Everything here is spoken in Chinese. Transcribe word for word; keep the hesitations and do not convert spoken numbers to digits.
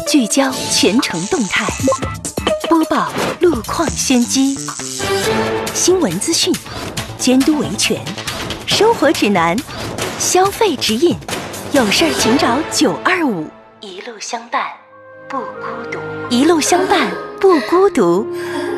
聚焦全城动态，播报路况先机，新闻资讯，监督维权，生活指南，消费指引，有事儿请找九二五，一路相伴不孤独，一路相伴不孤独。